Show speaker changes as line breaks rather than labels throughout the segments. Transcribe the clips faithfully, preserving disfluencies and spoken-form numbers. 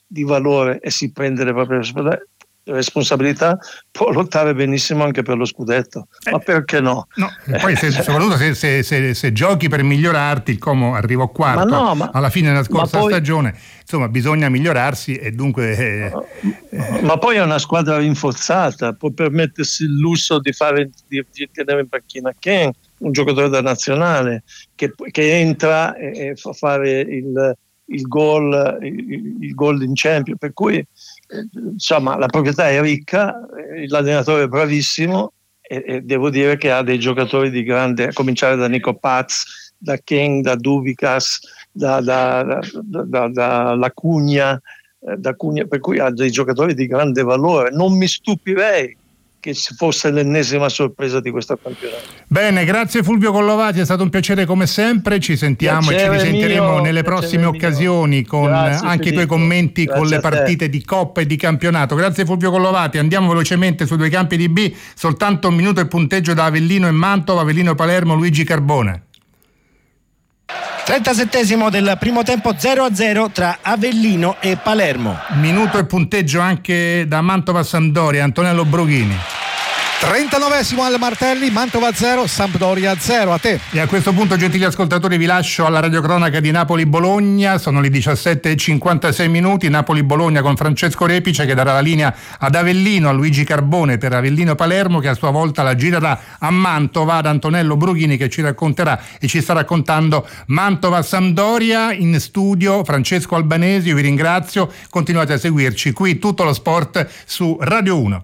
di valore e si prende le proprie responsabilità, può lottare benissimo anche per lo scudetto, eh, ma perché no?
no. E poi se, soprattutto se, se, se, se giochi per migliorarti, il Como arrivò quarto ma no, ma, alla fine della scorsa poi, stagione, insomma bisogna migliorarsi e dunque eh,
eh. ma poi è una squadra rinforzata, può permettersi il lusso di fare di, di tenere in panchina Ken, un giocatore da nazionale che, che entra e, e fa fare il, il gol il, il gol in Champions, per cui insomma la proprietà è ricca, l'allenatore è bravissimo e, e devo dire che ha dei giocatori di grande, a cominciare da Nico Paz, da Ken, da Dubicas, da, da, da, da, da Lacugna, da Cugna, per cui ha dei giocatori di grande valore. Non mi stupirei che fosse l'ennesima sorpresa di questo campionato.
Bene, grazie Fulvio Collovati, è stato un piacere come sempre, ci sentiamo piacere e ci risentiremo mio, nelle prossime mio. occasioni con grazie, anche Filippo. i tuoi commenti grazie con le partite di Coppa e di campionato. Grazie Fulvio Collovati, andiamo velocemente sui due campi di B, soltanto un minuto il punteggio da Avellino e Mantova, Avellino e Palermo, Luigi Carbone.
trentasettesimo del primo tempo, zero a zero tra Avellino e Palermo.
Minuto e punteggio anche da Mantova Sampdoria, Antonello Brughini.
trentanovesimo al Martelli, Mantova zero, Sampdoria zero. A te.
E a questo punto, gentili ascoltatori, vi lascio alla radiocronaca di Napoli-Bologna. Sono le diciassette e cinquantasei minuti. Napoli-Bologna con Francesco Repice che darà la linea ad Avellino, a Luigi Carbone per Avellino-Palermo, che a sua volta la girerà a Mantova ad Antonello Brughini, che ci racconterà e ci sta raccontando Mantova-Sampdoria. In studio Francesco Albanesi, io vi ringrazio. Continuate a seguirci qui, Tutto lo Sport su Radio uno.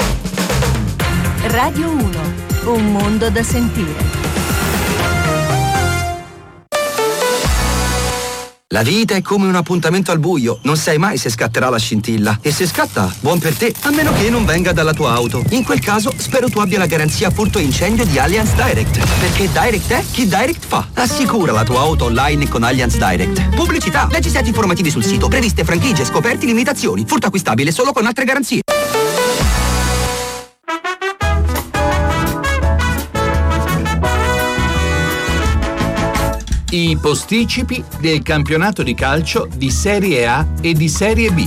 Radio uno, un mondo da sentire.
La vita è come un appuntamento al buio, non sai mai se scatterà la scintilla. E se scatta, buon per te, a meno che non venga dalla tua auto. In quel caso, spero tu abbia la garanzia furto incendio di Allianz Direct. Perché Direct è chi Direct fa. Assicura la tua auto online con Allianz Direct. Pubblicità, leggi set informativi sul sito, previste franchigie, scoperti, limitazioni. Furto acquistabile solo con altre garanzie.
I posticipi del campionato di calcio di Serie A e di Serie B.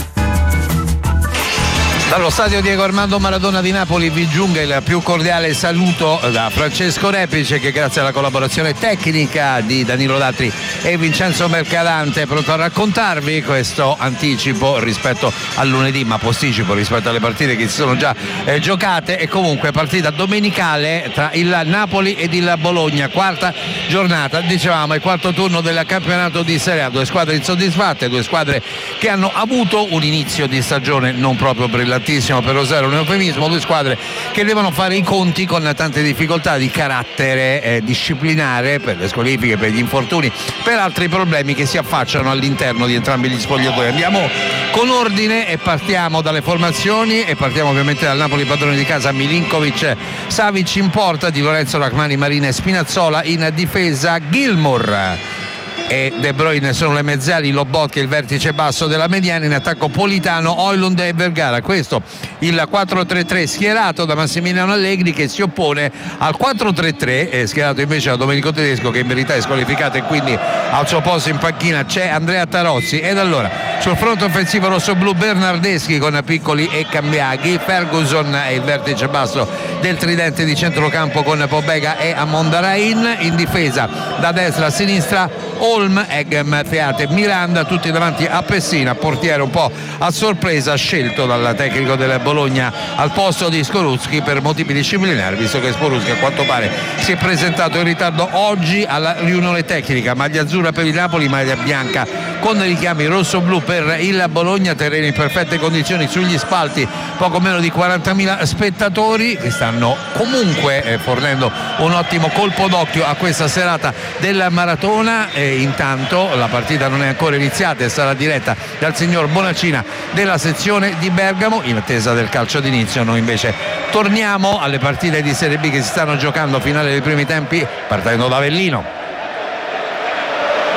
Dallo stadio Diego Armando Maradona di Napoli vi giunga il più cordiale saluto da Francesco Repice, che grazie alla collaborazione tecnica di Danilo Datri e Vincenzo Mercadante è pronto a raccontarvi questo anticipo rispetto al lunedì, ma posticipo rispetto alle partite che si sono già eh, giocate, e comunque partita domenicale tra il Napoli ed il Bologna, quarta giornata, dicevamo, il quarto turno del campionato di Serie A. Due squadre insoddisfatte, due squadre che hanno avuto un inizio di stagione non proprio brillante, per usare un eufemismo, due squadre che devono fare i conti con tante difficoltà di carattere eh, disciplinare, per le squalifiche, per gli infortuni, per altri problemi che si affacciano all'interno di entrambi gli spogliatoi. Andiamo con ordine e partiamo dalle formazioni e partiamo ovviamente dal Napoli padrone di casa. Milinkovic, Savic in porta, Di Lorenzo, Rachmani, Marina e Spinazzola in difesa, Gilmour e De Bruyne sono le mezzali, Lobotka il vertice basso della mediana, in attacco Politano, Højlund e Vergara. Questo il quattro tre tre schierato da Massimiliano Allegri, che si oppone al quattro tre tre eh, schierato invece da Domenico Tedesco, che in verità è squalificato, e quindi al suo posto in panchina c'è Andrea Tarozzi. Ed allora sul fronte offensivo rossoblu Bernardeschi con Piccoli e Cambiaghi, Ferguson è il vertice basso del tridente di centrocampo con Pobega e Amondarain. In difesa da destra a sinistra Holm, Eghem, Teate, Miranda, tutti davanti a Pessina, portiere un po' a sorpresa scelto dal tecnico del Bologna al posto di Skorupski per motivi disciplinari, visto che Skorupski a quanto pare si è presentato in ritardo oggi alla riunione tecnica. Maglia azzurra per il Napoli, maglia bianca con richiami rosso-blu per il Bologna, terreno in perfette condizioni sugli spalti, poco meno di quarantamila spettatori che stanno comunque eh, fornendo un ottimo colpo d'occhio a questa serata del Maratona. E intanto la partita non è ancora iniziata e sarà diretta dal signor Bonacina della sezione di Bergamo. In attesa del calcio d'inizio noi invece torniamo alle partite di Serie B che si stanno giocando, finale dei primi tempi, partendo da Avellino.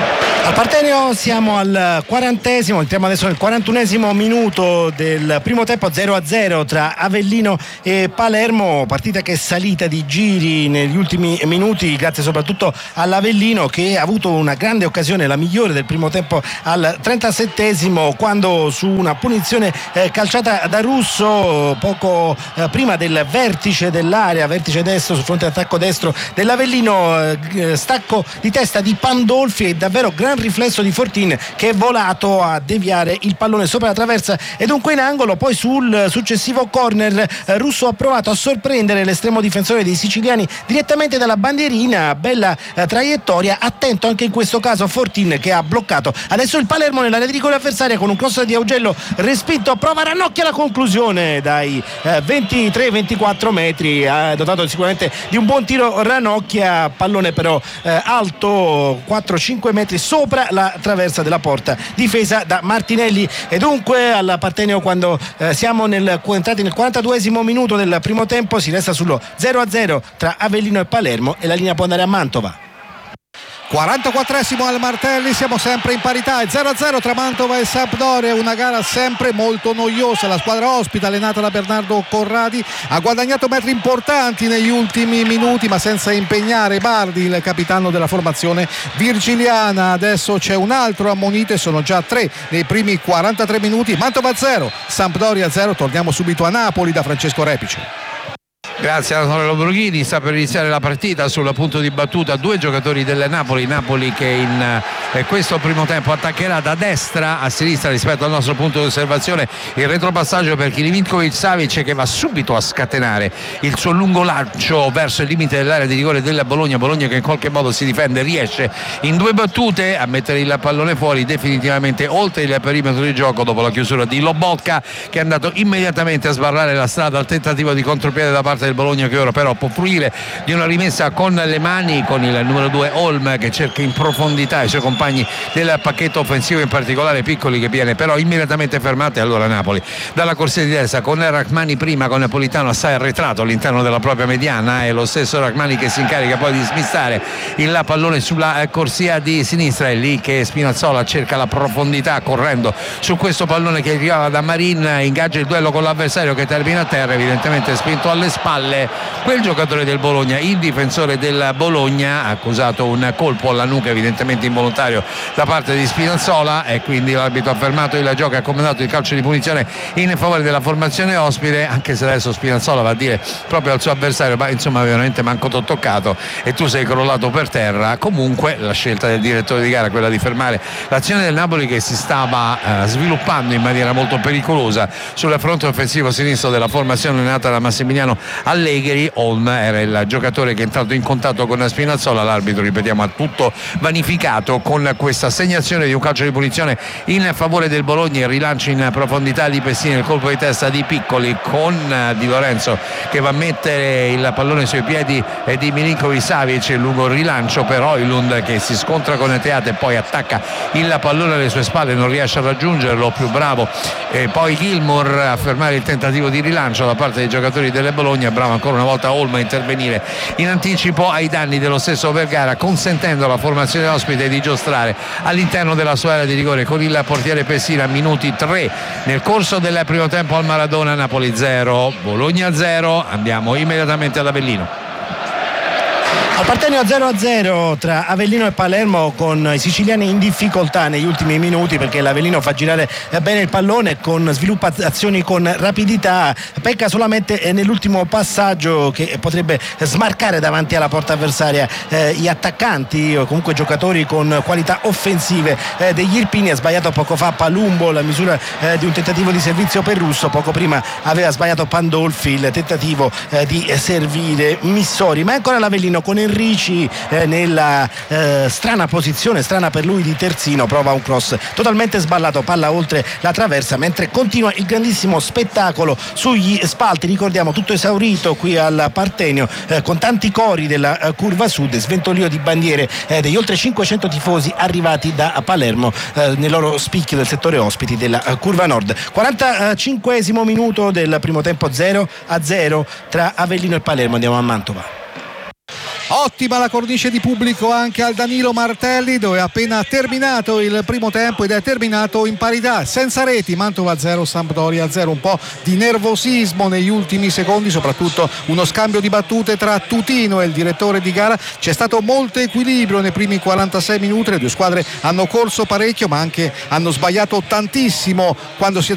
Al Partenio siamo al quarantesimo, entriamo adesso nel quarantunesimo minuto del primo tempo, zero a zero tra Avellino e Palermo, partita che è salita di giri negli ultimi minuti grazie soprattutto all'Avellino, che ha avuto una grande occasione, la migliore del primo tempo, al trentasettesimo, quando su una punizione eh, calciata da Russo poco eh, prima del vertice dell'area, vertice destro sul fronte attacco destro dell'Avellino, eh, stacco di testa di Pandolfi e davvero gran riflesso di Fortin, che è volato a deviare il pallone sopra la traversa e dunque in angolo. Poi sul successivo corner eh, Russo ha provato a sorprendere l'estremo difensore dei siciliani direttamente dalla bandierina, bella eh, traiettoria, attento anche in questo caso Fortin, che ha bloccato adesso il Palermo nell'area di rigore avversaria con un cross di Augello respinto, prova Ranocchia la conclusione dai eh, ventitré ventiquattro metri, ha dotato sicuramente di un buon tiro Ranocchia, pallone però eh, alto quattro cinque metri sopra la traversa della porta difesa da Martinelli. E dunque al Partenio, quando eh, siamo nel, entrati nel quarantaduesimo minuto del primo tempo, si resta sullo zero a zero tra Avellino e Palermo e la linea può andare a Mantova.
quarantaquattresimo al Martelli, siamo sempre in parità, è zero a zero tra Mantova e Sampdoria, una gara sempre molto noiosa. La squadra ospite, allenata da Bernardo Corradi, ha guadagnato metri importanti negli ultimi minuti ma senza impegnare Bardi, il capitano della formazione virgiliana. Adesso c'è un altro ammonito e sono già tre nei primi quarantatré minuti. Mantova zero, Sampdoria zero. Torniamo subito a Napoli da Francesco Repice.
Grazie a Antonello Brughini. Sta per iniziare la partita, sul punto di battuta due giocatori del Napoli, Napoli che in eh, questo primo tempo attaccherà da destra a sinistra rispetto al nostro punto di osservazione. Il retropassaggio per Milivojević Savić, che va subito a scatenare il suo lungo lancio verso il limite dell'area di rigore della Bologna. Bologna che in qualche modo si difende, riesce in due battute a mettere il pallone fuori definitivamente oltre il perimetro di gioco dopo la chiusura di Lobotka, che è andato immediatamente a sbarrare la strada al tentativo di contropiede da parte del Bologna, che ora però può fruire di una rimessa con le mani, con il numero due Holm che cerca in profondità i suoi compagni del pacchetto offensivo, in particolare Piccoli, che viene però immediatamente fermato. E allora Napoli dalla corsia di destra con Rachmani prima, con Napolitano assai arretrato all'interno della propria mediana, è lo stesso Rachmani che si incarica poi di smistare il pallone sulla corsia di sinistra. È lì che Spinazzola cerca la profondità correndo su questo pallone che arrivava da Marin, ingaggia il duello con l'avversario che termina a terra, evidentemente spinto alle spalle quel giocatore del Bologna. Il difensore del Bologna ha accusato un colpo alla nuca evidentemente involontario da parte di Spinazzola e quindi l'arbitro ha fermato il gioco e ha comandato il calcio di punizione in favore della formazione ospite, anche se adesso Spinazzola va a dire proprio al suo avversario: ma insomma veramente manco t'ho toccato e tu sei crollato per terra. Comunque la scelta del direttore di gara è quella di fermare l'azione del Napoli, che si stava eh, sviluppando in maniera molto pericolosa sul fronte offensivo sinistro della formazione nata da Massimiliano Allegri. Holm era il giocatore che è entrato in contatto con Spinazzola. L'arbitro, ripetiamo, ha tutto vanificato con questa assegnazione di un calcio di punizione in favore del Bologna. Il rilancio in profondità di Pessini, il colpo di testa di Piccoli con Di Lorenzo che va a mettere il pallone sui piedi di Milivojević Savić. Il lungo rilancio però Ilund che si scontra con Teate e poi attacca il pallone alle sue spalle, non riesce a raggiungerlo, più bravo e poi Gilmour a fermare il tentativo di rilancio da parte dei giocatori del Bologna. Bravo ancora una volta Holm a intervenire in anticipo ai danni dello stesso Vergara, consentendo alla formazione ospite di giostrare all'interno della sua area di rigore con il portiere Pessina. Minuti tre nel corso del primo tempo al Maradona. Napoli zero, Bologna zero. Andiamo immediatamente ad Avellino.
Al Partenio zero a zero tra Avellino e Palermo, con i siciliani in difficoltà negli ultimi minuti perché l'Avellino fa girare bene il pallone, con sviluppa azioni con rapidità, pecca solamente nell'ultimo passaggio che potrebbe smarcare davanti alla porta avversaria eh, gli attaccanti o comunque giocatori con qualità offensive eh, degli Irpini. Ha sbagliato poco fa Palumbo la misura eh, di un tentativo di servizio per Russo, poco prima aveva sbagliato Pandolfi il tentativo eh, di servire Missori, ma ancora l'Avellino con Enrici eh, nella eh, strana posizione, strana per lui, di terzino, prova un cross totalmente sballato, palla oltre la traversa, mentre continua il grandissimo spettacolo sugli spalti. Ricordiamo tutto esaurito qui al Partenio eh, con tanti cori della eh, curva sud, sventolio di bandiere eh, degli oltre cinquecento tifosi arrivati da Palermo eh, nel loro spicchio del settore ospiti della eh, curva nord. quarantacinquesimo minuto del primo tempo, zero a zero tra Avellino e Palermo. Andiamo a Mantova.
Ottima la cornice di pubblico anche al Danilo Martelli, dove è appena terminato il primo tempo ed è terminato in parità, senza reti. Mantova zero, Sampdoria zero. Un po' di nervosismo negli ultimi secondi, soprattutto uno scambio di battute tra Tutino e il direttore di gara. C'è stato molto equilibrio nei primi quarantasei minuti, le due squadre hanno corso parecchio ma anche hanno sbagliato tantissimo quando si è